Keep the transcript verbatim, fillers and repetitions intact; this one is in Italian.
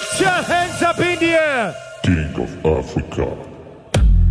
Put your hands up in the air. King of Africa.